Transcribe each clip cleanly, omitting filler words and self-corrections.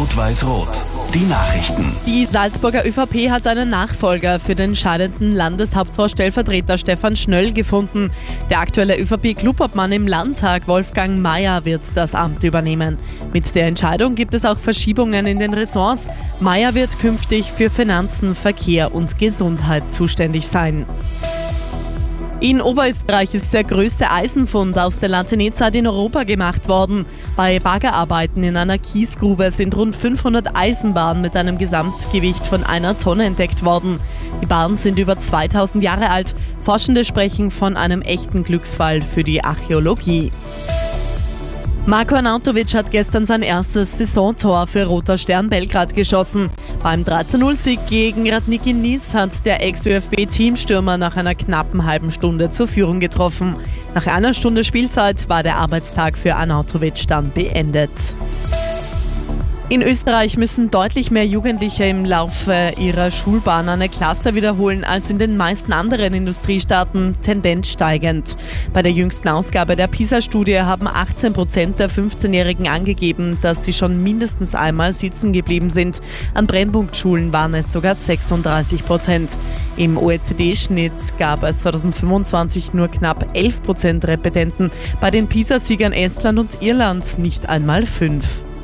Rot-Weiß-Rot. Die Nachrichten. Die Salzburger ÖVP hat einen Nachfolger für den scheidenden Landeshauptvorstellvertreter Stefan Schnöll gefunden. Der aktuelle ÖVP-Clubobmann im Landtag, Wolfgang Mayer, wird das Amt übernehmen. Mit der Entscheidung gibt es auch Verschiebungen in den Ressorts. Mayer wird künftig für Finanzen, Verkehr und Gesundheit zuständig sein. In Oberösterreich ist der größte Eisenfund aus der Lanzenezeit in Europa gemacht worden. Bei Baggerarbeiten in einer Kiesgrube sind rund 500 Eisenbahnen mit einem Gesamtgewicht von 1 Tonne entdeckt worden. Die Bahnen sind über 2000 Jahre alt. Forschende sprechen von einem echten Glücksfall für die Archäologie. Marko Arnautovic hat gestern sein erstes Saisontor für Roter Stern Belgrad geschossen. Beim 3:0-Sieg gegen Radniki Nis hat der Ex-ÖFB-Teamstürmer nach einer knappen halben Stunde zur Führung getroffen. Nach einer Stunde Spielzeit war der Arbeitstag für Arnautovic dann beendet. In Österreich müssen deutlich mehr Jugendliche im Laufe ihrer Schulbahn eine Klasse wiederholen als in den meisten anderen Industriestaaten, Tendenz steigend. Bei der jüngsten Ausgabe der PISA-Studie haben 18% der 15-Jährigen angegeben, dass sie schon mindestens einmal sitzen geblieben sind. An Brennpunktschulen waren es sogar 36%. Im OECD-Schnitt gab es 2025 nur knapp 11% Repetenten, bei den PISA-Siegern Estland und Irland nicht einmal 5%.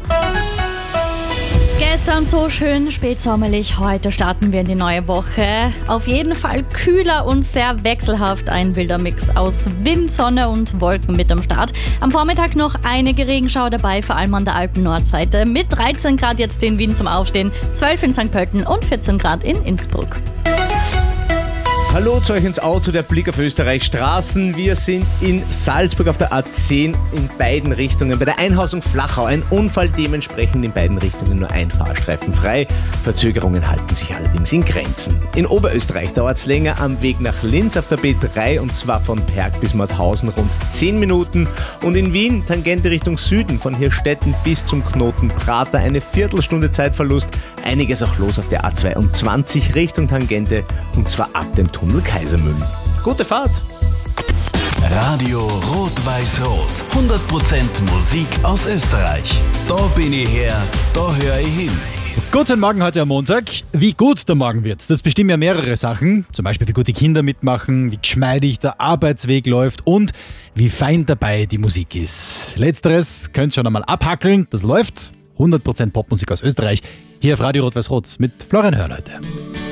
Gestern so schön spätsommerlich, heute starten wir in die neue Woche. Auf jeden Fall kühler und sehr wechselhaft, ein wilder Mix aus Wind, Sonne und Wolken mit am Start. Am Vormittag noch einige Regenschauer dabei, vor allem an der Alpen-Nordseite. Mit 13 Grad jetzt in Wien zum Aufstehen, 12 in St. Pölten und 14 Grad in Innsbruck. Hallo zu euch ins Auto, der Blick auf Österreichs Straßen. Wir sind in Salzburg auf der A10 in beiden Richtungen. Bei der Einhausung Flachau ein Unfall, dementsprechend in beiden Richtungen nur ein Fahrstreifen frei. Verzögerungen halten sich allerdings in Grenzen. In Oberösterreich dauert es länger am Weg nach Linz auf der B3 und zwar von Perg bis Mauthausen rund 10 Minuten. Und in Wien, Tangente Richtung Süden, von Hirstetten bis zum Knoten Prater, eine Viertelstunde Zeitverlust. Einiges auch los auf der A22 Richtung Tangente und zwar ab dem Tunnel Kaisermühlen. Gute Fahrt! Radio Rot-Weiß-Rot. 100% Musik aus Österreich. Da bin ich her, da höre ich hin. Guten Morgen heute am Montag. Wie gut der Morgen wird, das bestimmen ja mehrere Sachen. Zum Beispiel, wie gut die Kinder mitmachen, wie geschmeidig der Arbeitsweg läuft und wie fein dabei die Musik ist. Letzteres könnt ihr schon einmal abhackeln. Das läuft. 100% Popmusik aus Österreich. Hier auf Radio Rot-Weiß-Rot mit Florian Hörl heute.